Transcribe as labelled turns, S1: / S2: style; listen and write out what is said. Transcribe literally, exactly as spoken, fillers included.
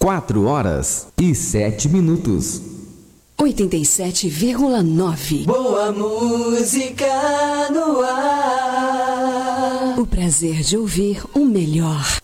S1: Quatro horas e sete minutos.
S2: oitenta e sete vírgula nove.
S3: Boa música no ar.
S2: O prazer de ouvir o melhor